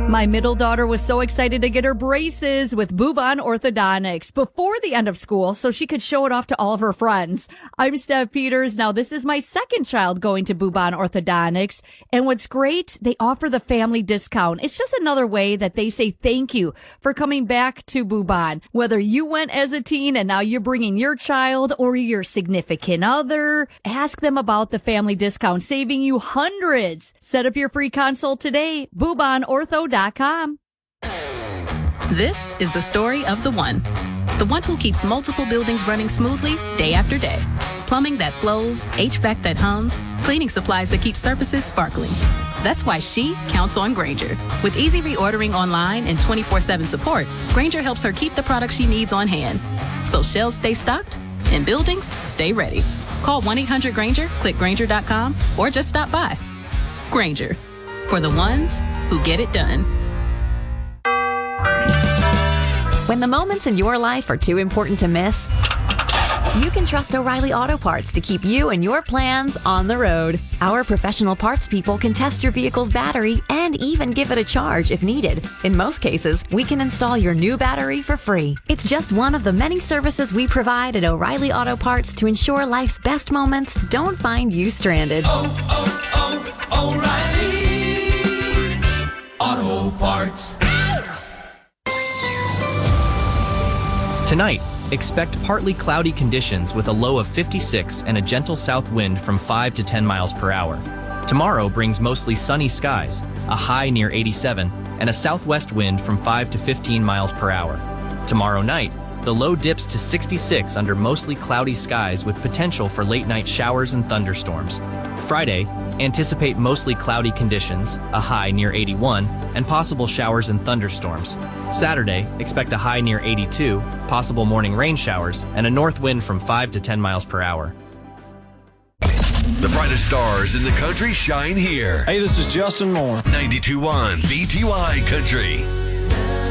My middle daughter was so excited to get her braces with Bubon Orthodontics before the end of school so she could show it off to all of her friends. I'm Steph Peters. Now, this is my second child going to Bubon Orthodontics. And what's great, they offer the family discount. It's just another way that they say thank you for coming back to Bubon. Whether you went as a teen and now you're bringing your child or your significant other, ask them about the family discount, saving you hundreds. Set up your free consult today. BubonOrtho.com. This is the story of the one who keeps multiple buildings running smoothly day after day. Plumbing that flows, HVAC that hums, cleaning supplies that keep surfaces sparkling. That's why she counts on Grainger. With easy reordering online and 24/7 support, Grainger helps her keep the products she needs on hand. So shelves stay stocked and buildings stay ready. Call 1-800-GRAINGER, click Grainger.com, or just stop by. Grainger, for the ones who get it done. When the moments in your life are too important to miss, you can trust O'Reilly Auto Parts to keep you and your plans on the road. Our professional parts people can test your vehicle's battery and even give it a charge if needed. In most cases, we can install your new battery for free. It's just one of the many services we provide at O'Reilly Auto Parts to ensure life's best moments don't find you stranded. O'Reilly Auto Parts. Tonight, expect partly cloudy conditions with a low of 56 and a gentle south wind from 5 to 10 miles per hour. Tomorrow brings mostly sunny skies, a high near 87, and a southwest wind from 5 to 15 miles per hour. Tomorrow night, the low dips to 66 under mostly cloudy skies with potential for late-night showers and thunderstorms. Friday, anticipate mostly cloudy conditions, a high near 81, and possible showers and thunderstorms. Saturday, expect a high near 82, possible morning rain showers, and a north wind from 5 to 10 miles per hour. The brightest stars in the country shine here. Hey, this is Justin Moore. 92.1 VTY Country.